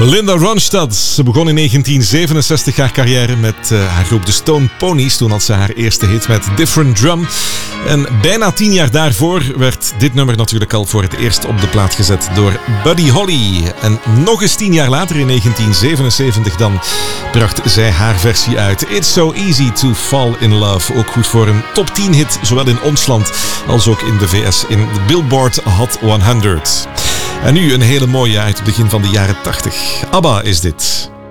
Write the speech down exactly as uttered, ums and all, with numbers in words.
Linda Ronstadt. Ze begon in negentien zevenenzestig haar carrière met uh, haar groep The Stone Ponies. Toen had ze haar eerste hit met Different Drum. En bijna tien jaar daarvoor werd dit nummer natuurlijk al voor het eerst op de plaat gezet door Buddy Holly. En nog eens tien jaar later, in negentien zevenenzeventig, dan bracht zij haar versie uit. It's So Easy to Fall in Love. Ook goed voor een top tien hit, zowel in ons land als ook in de V S in de Billboard Hot honderd. En nu een hele mooie uit het begin van de jaren tachtig. ABBA is dit.